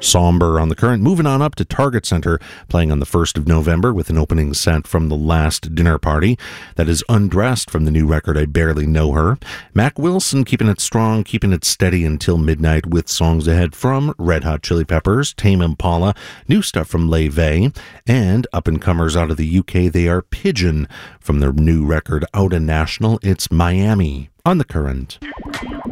Somber on the Current. Moving on up to Target Center, playing on the 1st of November with an opening set from The Last Dinner Party. That is Undressed from the new record I Barely Know Her. Mac Wilson keeping it strong, keeping it steady until midnight with songs ahead from Red Hot Chili Peppers, Tame Impala, new stuff from LaVey, and up-and-comers out of the UK, they are Pigeon from their new record out in National. It's Miami on the Current.